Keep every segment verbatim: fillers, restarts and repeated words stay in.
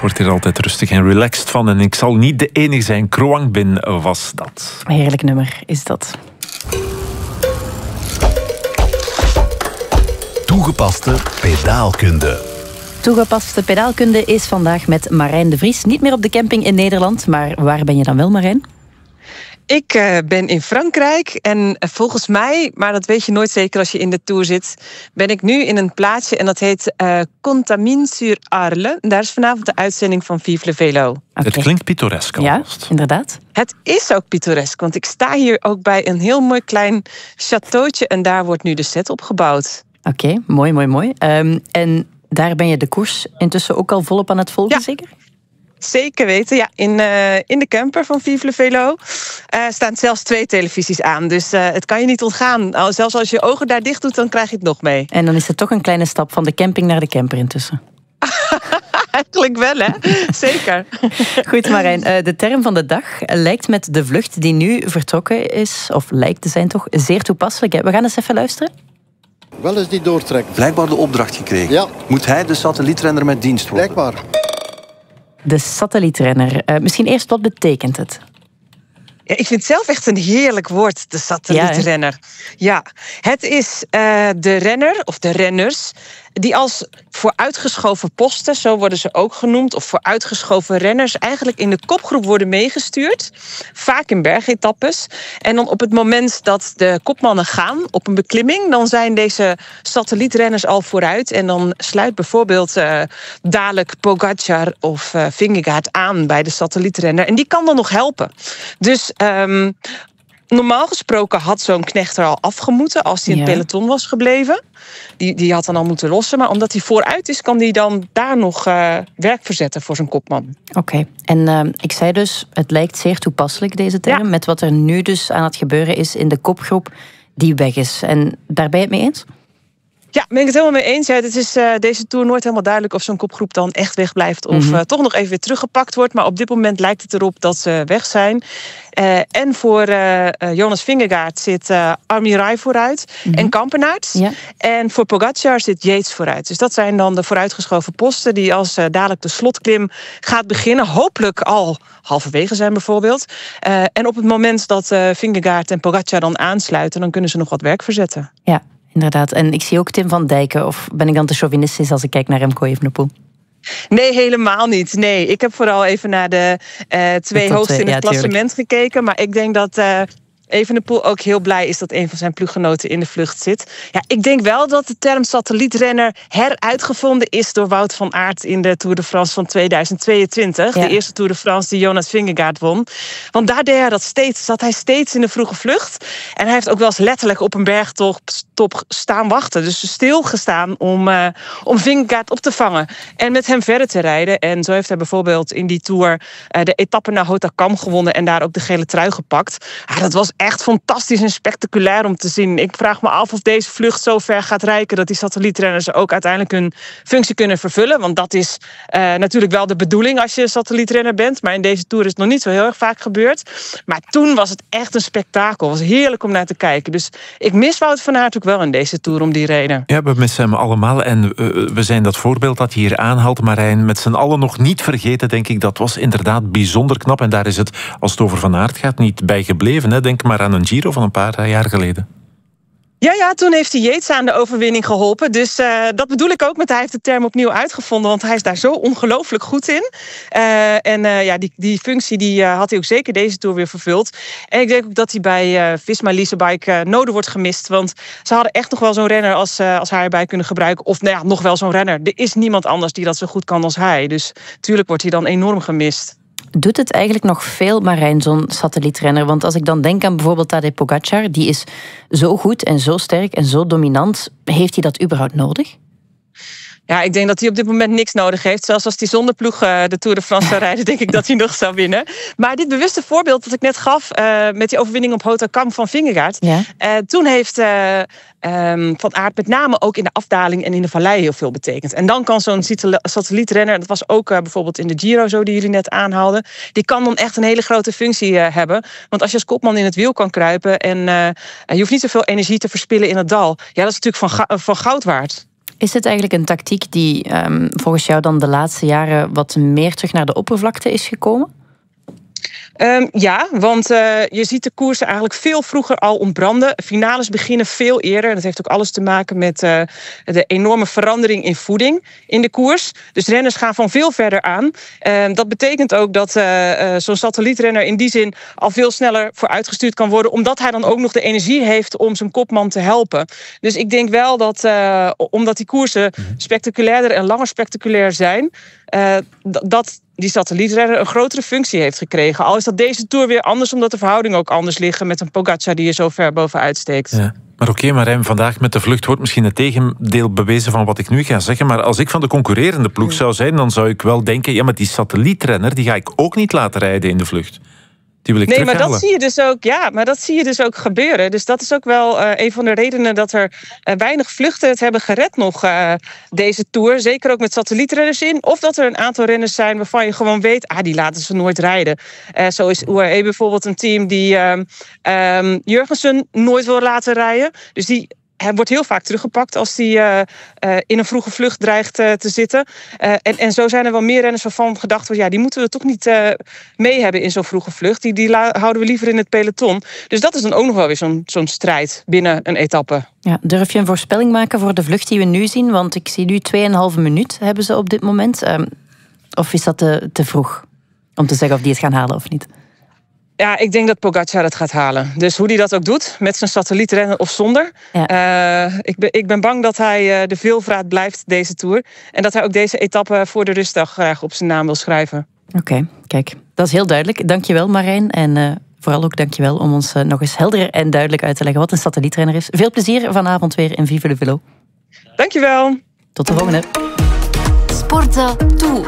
word hier altijd rustig en relaxed van. En ik zal niet de enige zijn. Kroang Bin was dat. Een heerlijk nummer is dat. Toegepaste pedaalkunde. Toegepaste pedaalkunde is vandaag met Marijn de Vries. Niet meer op de camping in Nederland, maar waar ben je dan wel, Marijn? Ik uh, ben in Frankrijk en uh, volgens mij, maar dat weet je nooit zeker als je in de Tour zit, ben ik nu in een plaatsje en dat heet uh, Contamine-sur-Arles. Daar is vanavond de uitzending van Vive le Vélo. Okay. Het klinkt pittoresk alvast. Ja, inderdaad. Het is ook pittoresk, want ik sta hier ook bij een heel mooi klein châteautje en daar wordt nu de set opgebouwd. Oké, okay, mooi, mooi, mooi. Um, en daar ben je de koers intussen ook al volop aan het volgen, ja. zeker? Zeker weten, ja. In, uh, in de camper van Vive le Vélo uh, staan zelfs twee televisies aan. Dus uh, het kan je niet ontgaan. Zelfs als je je ogen daar dicht doet, dan krijg je het nog mee. En dan is het toch een kleine stap van de camping naar de camper intussen. Eigenlijk wel, hè? Zeker. Goed, Marijn. De term van de dag lijkt met de vlucht die nu vertrokken is, of lijkt te zijn toch, zeer toepasselijk. We gaan eens even luisteren. Wel eens niet doortrekken. Blijkbaar de opdracht gekregen. Ja. Moet hij de satellietrenner met dienst worden? Blijkbaar. De satellietrenner. Uh, misschien eerst, wat betekent het? Ja, ik vind het zelf echt een heerlijk woord, de satellietrenner. Ja, ja, het is uh, de renner, of de renners, die als vooruitgeschoven posten, zo worden ze ook genoemd, of vooruitgeschoven renners, eigenlijk in de kopgroep worden meegestuurd. Vaak in bergetappes. En dan op het moment dat de kopmannen gaan op een beklimming, dan zijn deze satellietrenners al vooruit. En dan sluit bijvoorbeeld uh, dadelijk Pogacar of uh, Vingegaard aan bij de satellietrenner. En die kan dan nog helpen. Dus Um, normaal gesproken had zo'n knecht er al afgemoeten als hij in het ja. peloton was gebleven. Die, die had dan al moeten lossen. Maar omdat hij vooruit is, kan hij dan daar nog uh, werk verzetten voor zijn kopman. Oké, okay. en uh, ik zei dus, het lijkt zeer toepasselijk, deze term. Ja. Met wat er nu dus aan het gebeuren is in de kopgroep die weg is. En daar ben je het mee eens? Ja, ben ik het helemaal mee eens. Ja, het is uh, deze Tour nooit helemaal duidelijk of zo'n kopgroep dan echt wegblijft of mm-hmm. uh, toch nog even weer teruggepakt wordt. Maar op dit moment lijkt het erop dat ze weg zijn. Uh, en voor uh, Jonas Vingegaard zit uh, Armirai vooruit mm-hmm. en Kampenaerts. Ja. En voor Pogacar zit Yates vooruit. Dus dat zijn dan de vooruitgeschoven posten die als uh, dadelijk de slotklim gaat beginnen. Hopelijk al halverwege zijn bijvoorbeeld. Uh, en op het moment dat uh, Vingegaard en Pogacar dan aansluiten, dan kunnen ze nog wat werk verzetten. Ja. Inderdaad. En ik zie ook Tim van Dijken. Of ben ik dan te chauvinistisch als ik kijk naar Remco Evenepoel? Nee, helemaal niet. Nee, ik heb vooral even naar de uh, twee hoogste in het ja, klassement gekeken. Maar ik denk dat Uh, Evenepoel ook heel blij is dat een van zijn ploeggenoten in de vlucht zit. Ja, ik denk wel dat de term satellietrenner heruitgevonden is door Wout van Aert in de Tour de France van tweeduizend tweeëntwintig. Ja. De eerste Tour de France die Jonas Vingegaard won. Want daar deed hij dat steeds, zat hij steeds in de vroege vlucht. En hij heeft ook wel eens letterlijk op een bergtop staan wachten. Dus stilgestaan om, uh, om Vingegaard op te vangen. En met hem verder te rijden. En zo heeft hij bijvoorbeeld in die Tour uh, de etappe naar Hautacam gewonnen en daar ook de gele trui gepakt. Ja, dat was echt fantastisch en spectaculair om te zien. Ik vraag me af of deze vlucht zo ver gaat reiken dat die satellietrenners ook uiteindelijk hun functie kunnen vervullen. Want dat is uh, natuurlijk wel de bedoeling als je satellietrenner bent. Maar in deze Tour is het nog niet zo heel erg vaak gebeurd. Maar toen was het echt een spektakel. Het was heerlijk om naar te kijken. Dus ik mis Wout van Aert ook wel in deze Tour om die reden. Ja, we missen hem allemaal. En uh, we zijn dat voorbeeld dat je hier aanhaalt, Marijn, met z'n allen nog niet vergeten, denk ik. Dat was inderdaad bijzonder knap. En daar is het, als het over Van Aert gaat, niet bij gebleven. Hè. Denk maar aan een Giro van een paar jaar geleden. Ja, ja, toen heeft hij Yates aan de overwinning geholpen. Dus uh, dat bedoel ik ook met hij heeft de term opnieuw uitgevonden. Want hij is daar zo ongelooflijk goed in. Uh, en uh, ja, die, die functie die, uh, had hij ook zeker deze Tour weer vervuld. En ik denk ook dat hij bij uh, Visma Leasebike uh, nodig wordt gemist. Want ze hadden echt nog wel zo'n renner als, uh, als hij erbij kunnen gebruiken. Of nou ja, nog wel zo'n renner. Er is niemand anders die dat zo goed kan als hij. Dus tuurlijk wordt hij dan enorm gemist. Doet het eigenlijk nog veel, Marijn, zo'n satellietrenner? Want als ik dan denk aan bijvoorbeeld Tadej Pogacar, die is zo goed en zo sterk en zo dominant. Heeft hij dat überhaupt nodig? Ja, ik denk dat hij op dit moment niks nodig heeft. Zelfs als hij zonder ploeg uh, de Tour de France zou rijden, denk ik dat hij nog zou winnen. Maar dit bewuste voorbeeld dat ik net gaf, uh, met die overwinning op Hautacam van Vingegaard. Ja. Uh, toen heeft uh, um, Van Aert met name ook in de afdaling en in de vallei heel veel betekend. En dan kan zo'n satellietrenner, dat was ook uh, bijvoorbeeld in de Giro zo die jullie net aanhaalden, die kan dan echt een hele grote functie uh, hebben. Want als je als kopman in het wiel kan kruipen en uh, je hoeft niet zoveel energie te verspillen in het dal. Ja, dat is natuurlijk van, ga- van goud waard. Is het eigenlijk een tactiek die um, volgens jou dan de laatste jaren wat meer terug naar de oppervlakte is gekomen? Um, ja, want uh, je ziet de koersen eigenlijk veel vroeger al ontbranden. Finales beginnen veel eerder. Dat heeft ook alles te maken met uh, de enorme verandering in voeding in de koers. Dus renners gaan van veel verder aan. Uh, dat betekent ook dat uh, uh, zo'n satellietrenner in die zin al veel sneller vooruitgestuurd kan worden, omdat hij dan ook nog de energie heeft om zijn kopman te helpen. Dus ik denk wel dat, uh, omdat die koersen spectaculairder en langer spectaculair zijn, uh, dat die satellietrenner een grotere functie heeft gekregen. Al is dat deze Tour weer anders, omdat de verhoudingen ook anders liggen met een Pogacar die er zo ver bovenuit steekt. Ja. Maar oké, okay, Marijn, vandaag met de vlucht wordt misschien het tegendeel bewezen van wat ik nu ga zeggen. Maar als ik van de concurrerende ploeg zou zijn, dan zou ik wel denken, ja, maar die satellietrenner, die ga ik ook niet laten rijden in de vlucht. Die wil ik nee, terughalen. maar dat zie je dus ook. Ja, maar dat zie je dus ook gebeuren. Dus dat is ook wel uh, een van de redenen dat er uh, weinig vluchten het hebben gered nog uh, deze Tour. Zeker ook met satellietrenners in. Of dat er een aantal renners zijn waarvan je gewoon weet, ah, die laten ze nooit rijden. Uh, zo is U A E bijvoorbeeld een team die uh, um, Jurgensen nooit wil laten rijden. Dus die Hij wordt heel vaak teruggepakt als hij uh, uh, in een vroege vlucht dreigt uh, te zitten. Uh, en, en zo zijn er wel meer renners waarvan gedacht wordt, ja, die moeten we toch niet uh, mee hebben in zo'n vroege vlucht. Die, die la- houden we liever in het peloton. Dus dat is dan ook nog wel weer zo'n, zo'n strijd binnen een etappe. Ja, durf je een voorspelling maken voor de vlucht die we nu zien? Want ik zie nu tweeënhalve minuut hebben ze op dit moment. Um, of is dat te, te vroeg om te zeggen of die het gaan halen of niet? Ja, ik denk dat Pogacar het gaat halen. Dus hoe hij dat ook doet, met zijn satellietrennen of zonder. Ja. Uh, ik, ben, ik ben bang dat hij uh, de veelvraat blijft deze Tour. En dat hij ook deze etappe voor de rustdag graag op zijn naam wil schrijven. Oké, okay, kijk. Dat is heel duidelijk. Dankjewel, Marijn. En uh, vooral ook dankjewel om ons uh, nog eens helder en duidelijk uit te leggen wat een satellietrenner is. Veel plezier vanavond weer in Vive le Velo. Dankjewel. Tot de volgende. Sportza Tour.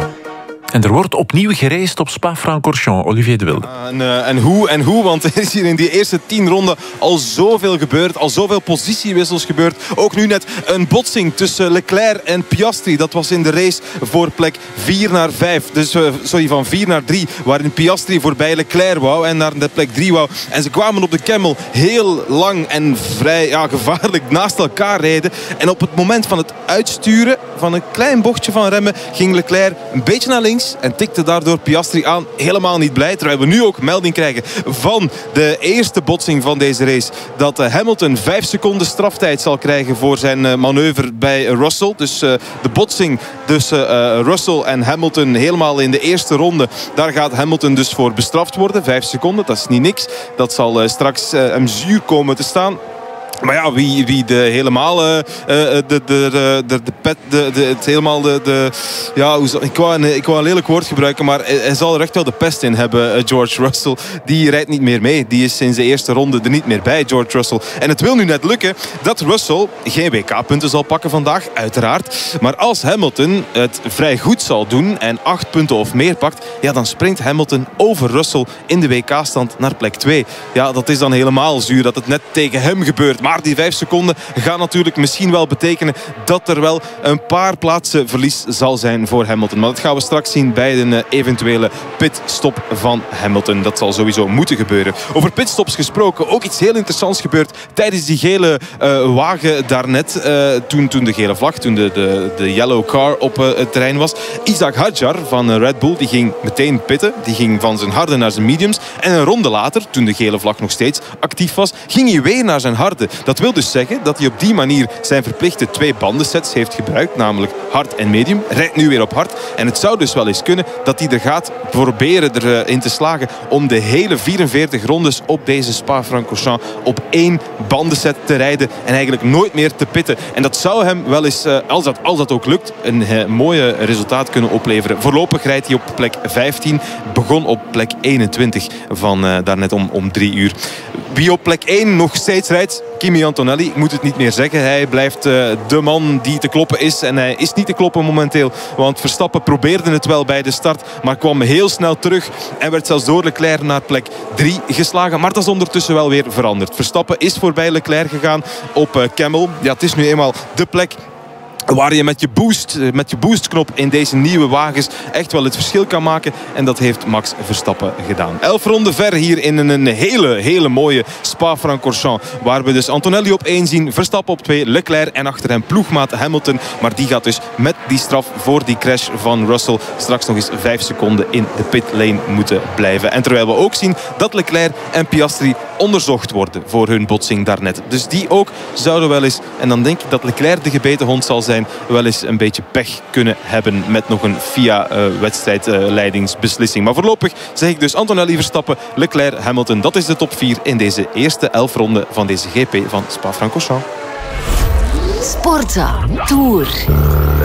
En er wordt opnieuw geraced op Spa-Francorchamps. Olivier de Wilde. Uh, en, uh, en hoe en hoe, want er is hier in die eerste tien ronden al zoveel gebeurd. Al zoveel positiewissels gebeurd. Ook nu net een botsing tussen Leclerc en Piastri. Dat was in de race voor plek vier naar vijf. Dus uh, sorry, van vier naar drie. Waarin Piastri voorbij Leclerc wou en naar de plek drie wou. En ze kwamen op de Kemmel heel lang en vrij ja, gevaarlijk naast elkaar rijden. En op het moment van het uitsturen van een klein bochtje van remmen ging Leclerc een beetje naar links en tikte daardoor Piastri aan. Helemaal niet blij. Terwijl we nu ook melding krijgen van de eerste botsing van deze race. Dat Hamilton vijf seconden straftijd zal krijgen voor zijn manoeuvre bij Russell. Dus uh, de botsing tussen uh, Russell en Hamilton helemaal in de eerste ronde. Daar gaat Hamilton dus voor bestraft worden. Vijf seconden, dat is niet niks. Dat zal uh, straks uh, hem zuur komen te staan. Maar ja, wie, wie de helemaal uh, de, de, de, de, de pet, de, de, het helemaal de, de ja, hoe zal, ik, wou een, ik wou een lelijk woord gebruiken, maar hij zal er echt wel de pest in hebben, George Russell. Die rijdt niet meer mee. Die is sinds de eerste ronde er niet meer bij, George Russell. En het wil nu net lukken dat Russell geen W K-punten zal pakken vandaag, uiteraard. Maar als Hamilton het vrij goed zal doen en acht punten of meer pakt, ja, dan springt Hamilton over Russell in de W K-stand naar plek twee. Ja, dat is dan helemaal zuur dat het net tegen hem gebeurt. Maar die vijf seconden gaan natuurlijk misschien wel betekenen dat er wel een paar plaatsen verlies zal zijn voor Hamilton. Maar dat gaan we straks zien bij een eventuele pitstop van Hamilton. Dat zal sowieso moeten gebeuren. Over pitstops gesproken, ook iets heel interessants gebeurd tijdens die gele uh, wagen daarnet. Uh, toen, toen de gele vlag, toen de, de, de yellow car op uh, het terrein was. Isaac Hadjar van uh, Red Bull, die ging meteen pitten. Die ging van zijn harde naar zijn mediums. En een ronde later, toen de gele vlag nog steeds actief was, ging hij weer naar zijn harde. Dat wil dus zeggen dat hij op die manier zijn verplichte twee bandensets heeft gebruikt, namelijk hard en medium. Rijdt nu weer op hard. En het zou dus wel eens kunnen dat hij er gaat proberen erin te slagen om de hele vierenveertig rondes op deze Spa-Francorchamps op één bandenset te rijden en eigenlijk nooit meer te pitten. En dat zou hem wel eens, als dat, als dat ook lukt, een uh, mooie resultaat kunnen opleveren. Voorlopig rijdt hij op plek vijftien. Begon op plek eenentwintig van uh, daarnet om, om drie uur. Wie op plek één nog steeds rijdt, Kimi Antonelli, ik moet het niet meer zeggen. Hij blijft uh, de man die te kloppen is. En hij is niet te kloppen momenteel. Want Verstappen probeerde het wel bij de start. Maar kwam heel snel terug. En werd zelfs door Leclerc naar plek drie geslagen. Maar dat is ondertussen wel weer veranderd. Verstappen is voorbij Leclerc gegaan op uh, Kemmel. Ja, het is nu eenmaal de plek waar je met je boost, met je boostknop in deze nieuwe wagens echt wel het verschil kan maken. En dat heeft Max Verstappen gedaan. Elf ronden ver hier in een hele, hele mooie Spa-Francorchamps. Waar we dus Antonelli op één zien, Verstappen op twee, Leclerc en achter hem ploegmaat Hamilton. Maar die gaat dus met die straf voor die crash van Russell straks nog eens vijf seconden in de pitlane moeten blijven. En terwijl we ook zien dat Leclerc en Piastri onderzocht worden voor hun botsing daarnet. Dus die ook zouden wel eens, en dan denk ik dat Leclerc de gebeten hond zal zijn, wel eens een beetje pech kunnen hebben met nog een F I A-wedstrijdleidingsbeslissing. Maar voorlopig zeg ik dus Antonelli, Verstappen, Leclerc, Hamilton. Dat is de top vier in deze eerste elf ronden van deze G P van Spa-Francorchamps. Sportza Tour.